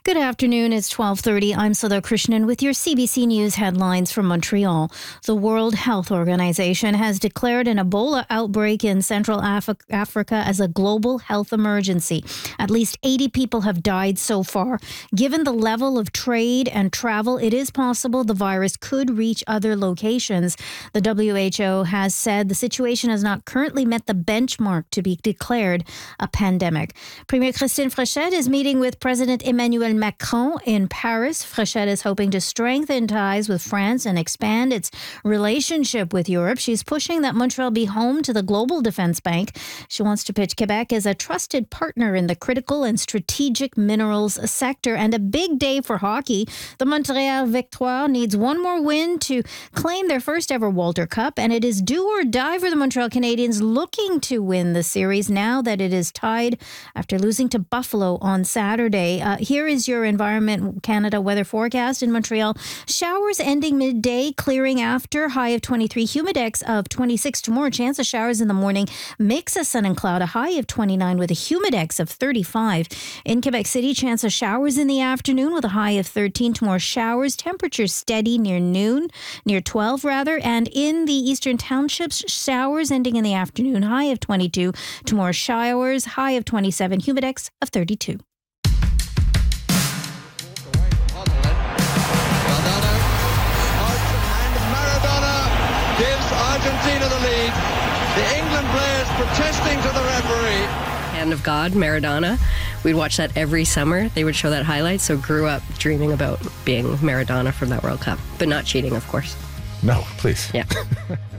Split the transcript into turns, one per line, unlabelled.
Good afternoon. It's 12:30. I'm Sudha Krishnan with your CBC News headlines from Montreal. The World Health Organization has declared an Ebola outbreak in Central Africa as a global health emergency. At least 80 people have died so far. Given the level of trade and travel, it is possible the virus could reach other locations. The WHO has said the situation has not currently met the benchmark to be declared a pandemic. Premier Christine Fréchette is meeting with President Emmanuel Macron in Paris. Fréchette is hoping to strengthen ties with France and expand its relationship with Europe. She's pushing that Montreal be home to the Global Defense Bank. She wants to pitch Quebec as a trusted partner in the critical and strategic minerals sector. And a big day for hockey. The Montréal Victoire needs one more win to claim their first ever Walter Cup, and it is do or die for the Montreal Canadiens looking to win the series now that it is tied after losing to Buffalo on Saturday. Here is your Environment Canada weather forecast in Montreal. Showers ending midday, clearing after, high of 23, humidex of 26 tomorrow, chance of showers in the morning, mix of sun and cloud, a high of 29 with a humidex of 35. In Quebec City, chance of showers in the afternoon with a high of 13 tomorrow, showers, temperature steady near noon, near 12 rather, and in the eastern townships, showers ending in the afternoon, high of 22 tomorrow, showers, high of 27, humidex of 32.
Gives Argentina the lead. The England players protesting to the referee.
Hand of God, Maradona. We'd watch that every summer. They would show that highlight, so grew up dreaming about being Maradona from that World Cup. But not cheating, of course.
No, please.
Yeah.